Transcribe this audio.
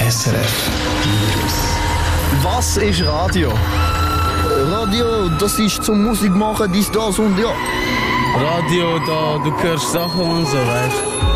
SRF News. Was ist Radio? Radio, das ist zum Musik machen, dies, das und ja. Radio, da, du hörst Sachen und so, weißt du?